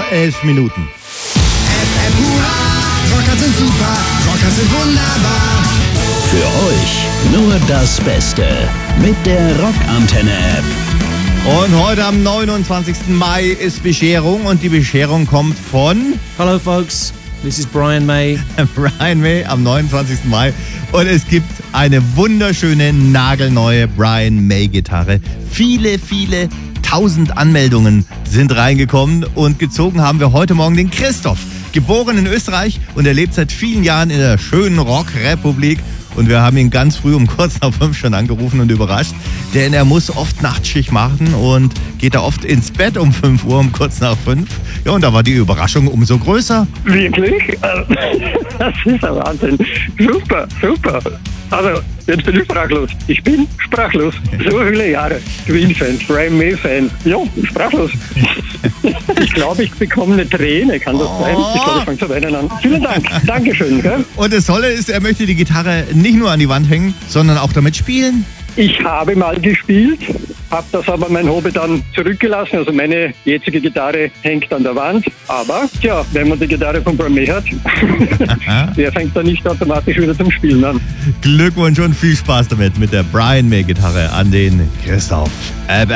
11 Minuten. FM Hurra, Rocker sind super, Rocker sind wunderbar. Für euch nur das Beste mit der Rockantenne-App. Und heute am 29. Mai ist Bescherung und die Bescherung kommt von Hello folks, this is Brian May. Brian May am 29. Mai. Und es gibt eine wunderschöne, nagelneue Brian May Gitarre. Viele 1000 Anmeldungen sind reingekommen und gezogen haben wir heute Morgen den Christoph. Geboren in Österreich und er lebt seit vielen Jahren in der schönen Rockrepublik. Und wir haben ihn ganz früh um kurz nach 5 schon angerufen und überrascht, denn er muss oft Nachtschicht machen und geht da oft ins Bett um 5 Uhr, um kurz nach 5. Ja, und da war die Überraschung umso größer. Wirklich? Das ist ein Wahnsinn. Super. Also, jetzt bin ich sprachlos. Ich bin sprachlos. So viele Jahre. Queen-Fan, Brian May-Fan. Ja, sprachlos. Ich glaube, ich bekomme eine Träne. Kann das sein? Ich glaube, ich fange zu weinen an. Vielen Dank. Dankeschön. Gell? Und das Tolle ist, er möchte die Gitarre nicht nur an die Wand hängen, sondern auch damit spielen. Ich habe mal gespielt, habe das aber mein Hobby dann zurückgelassen. Also meine jetzige Gitarre hängt an der Wand. Aber, tja, wenn man die Gitarre von Brian May hat, der fängt dann nicht automatisch wieder zum Spielen an. Glückwunsch und viel Spaß damit mit der Brian May Gitarre an den Christoph.